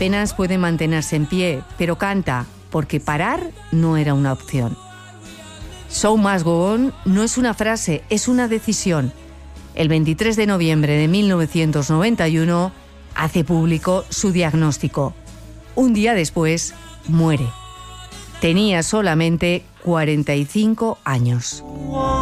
apenas puede mantenerse en pie, pero canta, porque parar no era una opción. Show must go on no es una frase, es una decisión. El 23 de noviembre de 1991 hace público su diagnóstico. Un día después, muere. Tenía solamente 45 años.